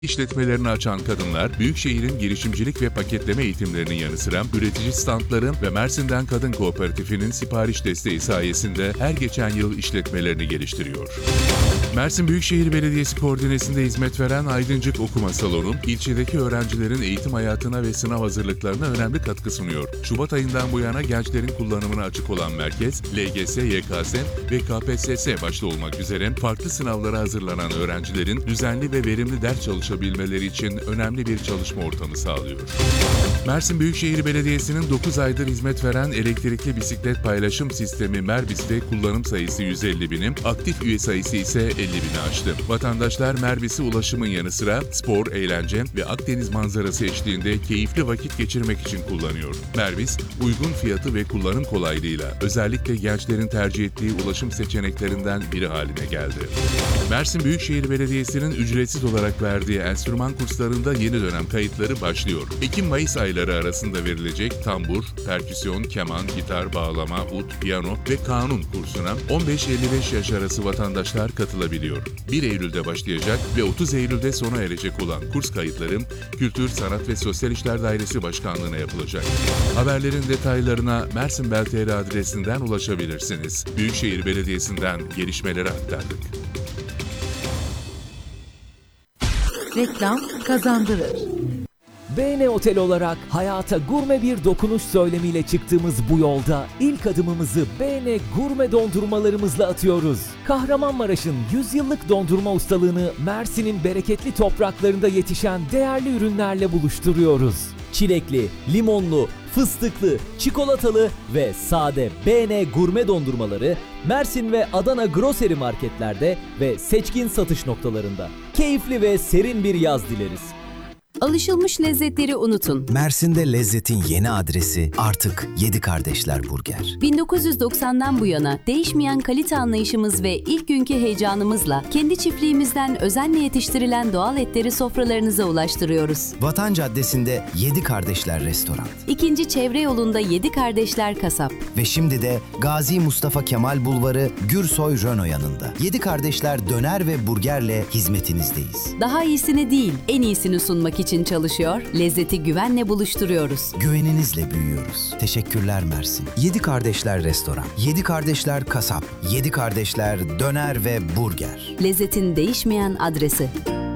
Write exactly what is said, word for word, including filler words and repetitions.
İşletmelerini açan kadınlar, Büyükşehir'in girişimcilik ve paketleme eğitimlerinin yanı sıra üretici standların ve Mersin'den Kadın Kooperatifinin sipariş desteği sayesinde her geçen yıl işletmelerini geliştiriyor. Mersin Büyükşehir Belediyesi koordinesinde hizmet veren Aydıncık Okuma Salonu, ilçedeki öğrencilerin eğitim hayatına ve sınav hazırlıklarına önemli katkı sunuyor. Şubat ayından bu yana gençlerin kullanımına açık olan merkez, L G S, Y K S ve K P S S başta olmak üzere farklı sınavlara hazırlanan öğrencilerin düzenli ve verimli ders çalışabilmeleri için önemli bir çalışma ortamı sağlıyor. Mersin Büyükşehir Belediyesi'nin dokuz aydır hizmet veren elektrikli bisiklet paylaşım sistemi Merbis'te kullanım sayısı yüz elli bini, aktif üye sayısı ise elli bini aştı. Vatandaşlar Merbis'i ulaşımın yanı sıra spor, eğlence ve Akdeniz manzarası eşliğinde keyifli vakit geçirmek için kullanıyor. Merbis, uygun fiyatı ve kullanım kolaylığıyla özellikle gençlerin tercih ettiği ulaşım seçeneklerinden biri haline geldi. Mersin Büyükşehir Belediyesi'nin ücretsiz olarak verdiği enstrüman kurslarında yeni dönem kayıtları başlıyor. Ekim-Mayıs ayları arasında verilecek tambur, perküsyon, keman, gitar, bağlama, ud, piyano ve kanun kursuna on beş elli beş yaş arası vatandaşlar katılabiliyor. bir Eylül'de başlayacak ve otuz Eylül'de sona erecek olan kurs kayıtları Kültür, Sanat ve Sosyal İşler Dairesi Başkanlığı'na yapılacak. Haberlerin detaylarına Mersin Bel T R adresinden ulaşabilirsiniz. Büyükşehir Belediyesi'nden gelişmeleri aktardık. Reklam kazandırır. B N Otel olarak hayata gurme bir dokunuş söylemiyle çıktığımız bu yolda ilk adımımızı B N gurme dondurmalarımızla atıyoruz. Kahramanmaraş'ın yüz yıllık dondurma ustalığını Mersin'in bereketli topraklarında yetişen değerli ürünlerle buluşturuyoruz. Çilekli, limonlu, fıstıklı, çikolatalı ve sade B N gurme dondurmaları Mersin ve Adana Grocery marketlerde ve seçkin satış noktalarında. Keyifli ve serin bir yaz dileriz. Alışılmış lezzetleri unutun. Mersin'de lezzetin yeni adresi artık Yedi Kardeşler Burger. bin dokuz yüz doksandan bu yana değişmeyen kalite anlayışımız ve ilk günkü heyecanımızla kendi çiftliğimizden özenle yetiştirilen doğal etleri sofralarınıza ulaştırıyoruz. Vatan Caddesi'nde Yedi Kardeşler Restoran. İkinci çevre yolunda Yedi Kardeşler Kasap. Ve şimdi de Gazi Mustafa Kemal Bulvarı Gürsoy Röno yanında. Yedi Kardeşler Döner ve Burger'le hizmetinizdeyiz. Daha iyisini değil, en iyisini sunmak için çalışıyor, lezzeti güvenle buluşturuyoruz. Güveninizle büyüyoruz. Teşekkürler Mersin. Yedi Kardeşler Restoran, Yedi Kardeşler Kasap, Yedi Kardeşler Döner ve Burger. Lezzetin değişmeyen adresi.